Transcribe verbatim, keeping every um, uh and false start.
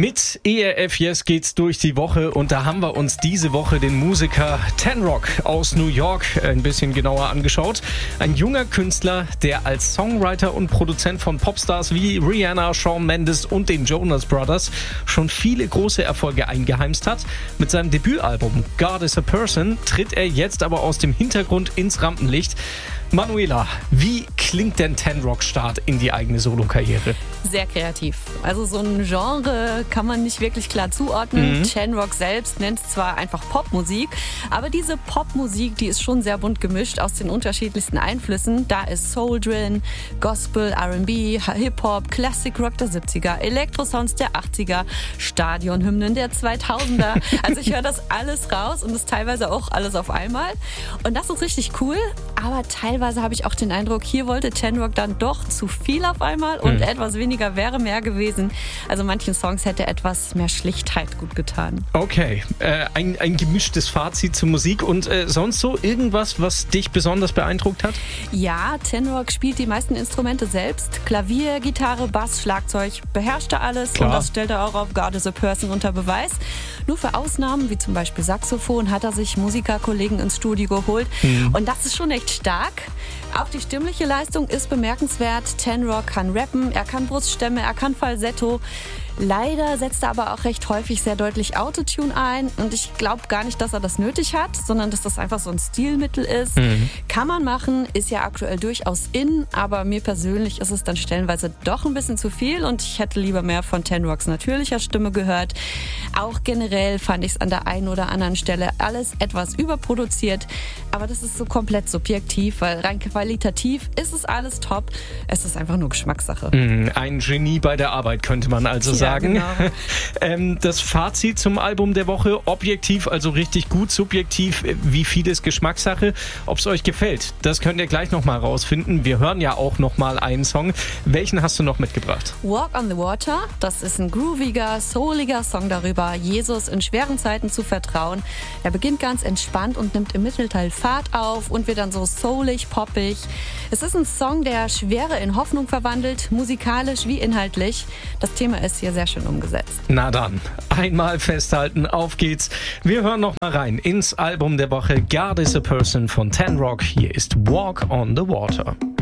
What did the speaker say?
Mit E R F Yes geht's durch die Woche und da haben wir uns diese Woche den Musiker Tenrock aus New York ein bisschen genauer angeschaut. Ein junger Künstler, der als Songwriter und Produzent von Popstars wie Rihanna, Shawn Mendes und den Jonas Brothers schon viele große Erfolge eingeheimst hat. Mit seinem Debütalbum God is a Person tritt er jetzt aber aus dem Hintergrund ins Rampenlicht. Manuela, wie klingt denn Tenrock-Start in die eigene Solokarriere? Sehr kreativ. Also so ein Genre kann man nicht wirklich klar zuordnen. Mhm. Tenrock selbst nennt es zwar einfach Popmusik, aber diese Popmusik, die ist schon sehr bunt gemischt aus den unterschiedlichsten Einflüssen. Da ist Soul drin, Gospel, R and B, Hip-Hop, Classic Rock der siebziger, Elektrosounds der achtziger, Stadionhymnen der zweitausender. Also ich höre das alles raus und das teilweise auch alles auf einmal. Und das ist richtig cool, aber teilweise habe ich auch den Eindruck, hier wollte Tenrock dann doch zu viel auf einmal und mhm. etwas weniger wäre mehr gewesen. Also manchen Songs hätte etwas mehr Schlichtheit gut getan. Okay, äh, ein, ein gemischtes Fazit zur Musik und äh, sonst so irgendwas, was dich besonders beeindruckt hat? Ja, Tenrock spielt die meisten Instrumente selbst. Klavier, Gitarre, Bass, Schlagzeug, beherrscht er alles. Klar. Und das stellt er auch auf God is a Person unter Beweis. Nur für Ausnahmen, wie zum Beispiel Saxophon, hat er sich Musikerkollegen ins Studio geholt. Mhm. Und das ist schon echt stark. Auch die stimmliche Leistung ist bemerkenswert. Tenrock kann rappen, er kann Bruststämme, er kann Falsetto. Leider setzt er aber auch recht häufig sehr deutlich Autotune ein und ich glaube gar nicht, dass er das nötig hat, sondern dass das einfach so ein Stilmittel ist. Mhm. Kann man machen, ist ja aktuell durchaus in, aber mir persönlich ist es dann stellenweise doch ein bisschen zu viel und ich hätte lieber mehr von Tenrocks natürlicher Stimme gehört. Auch generell fand ich es an der einen oder anderen Stelle alles etwas überproduziert, aber das ist so komplett subjektiv, weil rein qualitativ ist es alles top. Es ist einfach nur Geschmackssache. Mhm, ein Genie bei der Arbeit, könnte man also sagen. sagen. Ja, genau. ähm, das Fazit zum Album der Woche, objektiv, also richtig gut, subjektiv, wie vieles Geschmackssache. Ob es euch gefällt, das könnt ihr gleich nochmal rausfinden. Wir hören ja auch nochmal einen Song. Welchen hast du noch mitgebracht? Walk on the Water, das ist ein grooviger, souliger Song darüber, Jesus in schweren Zeiten zu vertrauen. Er beginnt ganz entspannt und nimmt im Mittelteil Fahrt auf und wird dann so soulig, poppig. Es ist ein Song, der Schwere in Hoffnung verwandelt, musikalisch wie inhaltlich. Das Thema ist hier sehr schön umgesetzt. Na dann, einmal festhalten, auf geht's. Wir hören noch mal rein ins Album der Woche God is a Person von Tenrock. Hier ist Walk on the Water.